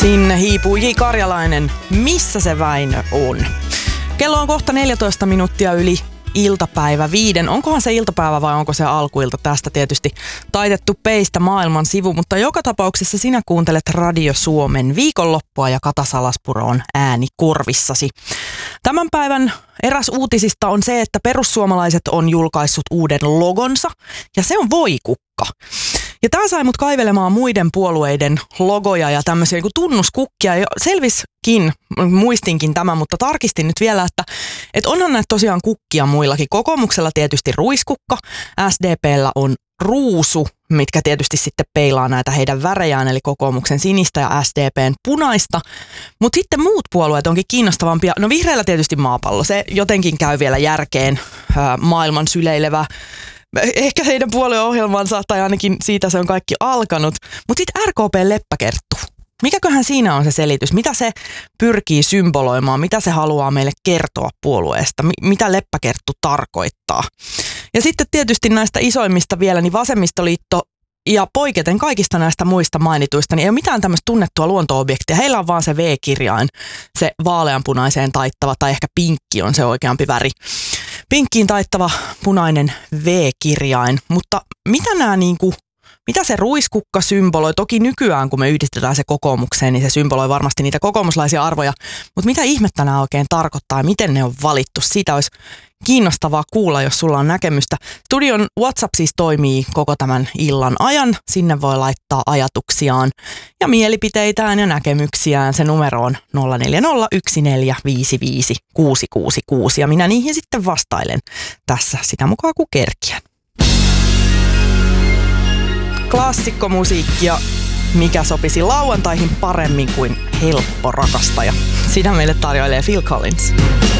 Sinne hiipuu J. Karjalainen. Missä se Väinö on? Kello on kohta 14 minuuttia yli iltapäivä 5. Onkohan se iltapäivä vai onko se alkuilta? Tästä tietysti taitettu peistä maailman sivu, mutta joka tapauksessa sinä kuuntelet Radio Suomen viikonloppua ja Kata Salaspuro on ääni korvissasi. Tämän päivän eräs uutisista on se, että perussuomalaiset on julkaissut uuden logonsa ja se on voikukka. Ja tämä sai mut kaivelemaan muiden puolueiden logoja ja tämmöisiä niin tunnuskukkia. Ja selviskin, muistinkin tämän, mutta tarkistin nyt vielä, että onhan näitä tosiaan kukkia muillakin. Kokoomuksella tietysti ruiskukka, SDP:llä on ruusu, mitkä tietysti sitten peilaa näitä heidän värejään, eli kokoomuksen sinistä ja SDP:n punaista. Mutta sitten muut puolueet onkin kiinnostavampia. No vihreillä tietysti maapallo, se jotenkin käy vielä järkeen maailman syleilevä. Ehkä heidän puolueohjelmansa, tai ainakin siitä se on kaikki alkanut. Mutta sitten RKP:n leppäkerttu. Mikäköhän siinä on se selitys? Mitä se pyrkii symboloimaan? Mitä se haluaa meille kertoa puolueesta? Mitä leppäkerttu tarkoittaa? Ja sitten tietysti näistä isoimmista vielä, niin Vasemmistoliitto ja poiketen kaikista näistä muista mainituista, niin ei ole mitään tämmöistä tunnettua luonto-objektia. Heillä on vaan se V-kirjain, se vaaleanpunaiseen taittava, tai ehkä pinkki on se oikeampi väri. Pinkkiin taittava punainen V-kirjain, mutta mitä se ruiskukka symboloi? Toki nykyään, kun me yhdistetään se kokoomukseen, niin se symboloi varmasti niitä kokoomuslaisia arvoja, mutta mitä ihmettä nämä oikein tarkoittaa ja miten ne on valittu? Siitä olisi kiinnostavaa kuulla, jos sulla on näkemystä. Studion WhatsApp siis toimii koko tämän illan ajan. Sinne voi laittaa ajatuksiaan ja mielipiteitään ja näkemyksiään. Se numero on 0401455666 ja minä niihin sitten vastailen tässä sitä mukaan kun kerkiän. Klassikkomusiikkia, mikä sopisi lauantaihin paremmin kuin helppo rakastaja. Sitä meille tarjoilee Phil Collins.